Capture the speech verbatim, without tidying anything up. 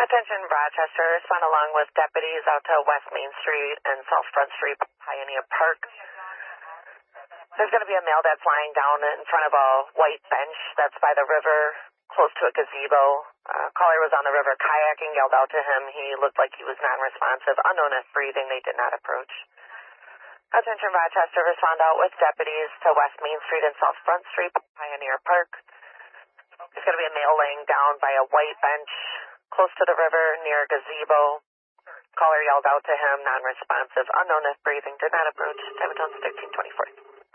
Attention Rochester, respond along with deputies out to West Main Street and South Front Street, Pioneer Park. There's going to be a male that's lying down in front of a white bench that's by the river, close to a gazebo. Uh, caller was on the river kayaking, yelled out to him. He looked like he was non-responsive, unknown if breathing. They did not approach. Attention Rochester, respond out with deputies to West Main Street and South Front Street, Pioneer Park. There's going to be a male laying down by a white bench close to the river near a gazebo. Caller yelled out to him, non-responsive, unknown if breathing, did not approach. Time of thirteen twenty-four.